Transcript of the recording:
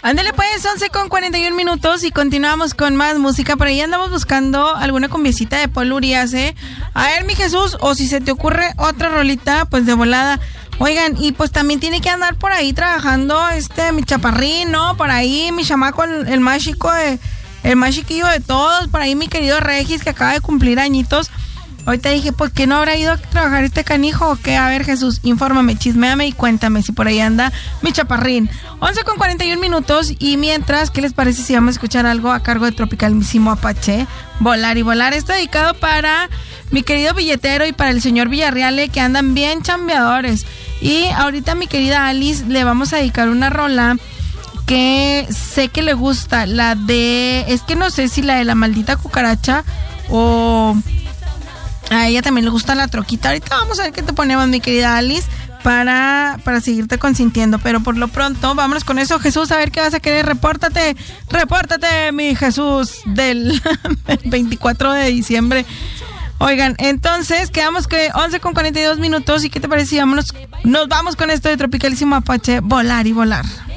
Ándale pues, 11:41 y continuamos con más música. Por ahí andamos buscando alguna cumbiecita de Paul Urias, ¿eh? A ver, mi Jesús, o si se te ocurre otra rolita, pues de volada. Oigan, y pues también tiene que andar por ahí trabajando mi chaparrín, ¿no? Por ahí mi chamaco, el más chico, el más chiquillo de todos. Por ahí mi querido Regis, que acaba de cumplir añitos. Ahorita dije, ¿por qué no habrá ido a trabajar este canijo o qué? A ver, Jesús, infórmame, chisméame y cuéntame si por ahí anda mi chaparrín. 11:41 y mientras, ¿qué les parece si vamos a escuchar algo a cargo de Tropicalísimo Apache? Volar y volar. Está dedicado para mi querido billetero y para el señor Villarreal, que andan bien chambeadores. Y ahorita a mi querida Alice le vamos a dedicar una rola que sé que le gusta, la de... Es que no sé si la de la maldita cucaracha o... A ella también le gusta la troquita. Ahorita vamos a ver qué te ponemos, mi querida Alice, para seguirte consintiendo. Pero por lo pronto, vámonos con eso. Jesús, a ver qué vas a querer. Repórtate, mi Jesús, del 24 de diciembre. Oigan, entonces, quedamos que 11:42 y ¿qué te parece si nos vamos con esto de Tropicalísimo Apache, Volar y volar?